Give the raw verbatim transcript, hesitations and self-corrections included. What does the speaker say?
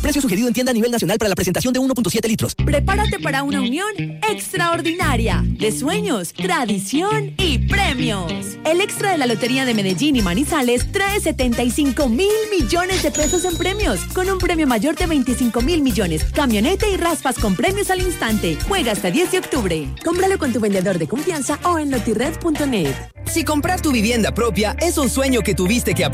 Precio sugerido en tienda a nivel nacional para la presentación de uno punto siete litros. Prepárate para una unión extraordinaria de sueños, tradición y premios. El extra de la Lotería de Medellín y Manizales trae setenta y cinco mil millones de pesos en premios, con un premio mayor de veinticinco mil millones, camioneta y raspas con premios al instante. Juega hasta diez de octubre. Cómpralo con tu vendedor de confianza o en lotired punto net. Si comprar tu vivienda propia es un sueño que tuviste que